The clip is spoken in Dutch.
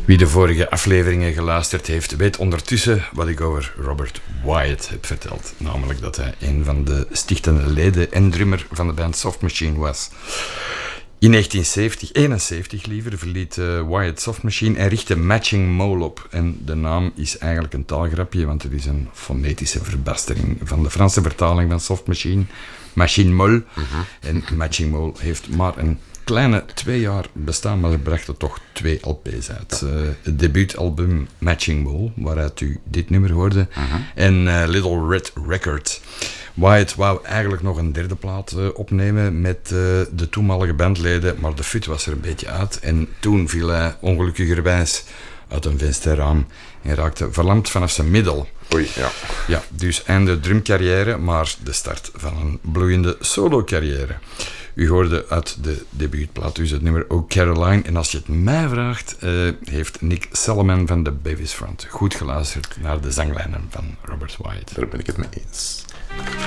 Wie de vorige afleveringen geluisterd heeft, weet ondertussen wat ik over Robert Wyatt heb verteld. Namelijk dat hij een van de stichtende leden en drummer van de band Soft Machine was. In 1971 verliet Wyatt Soft Machine en richtte Matching Mole op. En de naam is eigenlijk een taalgrapje, want het is een fonetische verbastering van de Franse vertaling van Soft Machine, Machine Mole. En Matching Mole heeft maar een kleine 2 jaar bestaan, maar ze brachten toch 2 LP's uit. Het debuutalbum Matching Mole, waaruit u dit nummer hoorde, en Little Red Record. Wyatt wou eigenlijk nog een 3e plaat opnemen met de toenmalige bandleden, maar de fut was er een beetje uit. En toen viel hij ongelukkigerwijs uit een vensterraam en raakte verlamd vanaf zijn middel. Oei, ja. Ja, dus einde drumcarrière, maar de start van een bloeiende solo-carrière. U hoorde uit de debuutplaat dus het nummer Oh Caroline. En als je het mij vraagt, heeft Nick Salaman van de Beavis Front goed geluisterd naar de zanglijnen van Robert Wyatt. Daar ben ik het mee eens.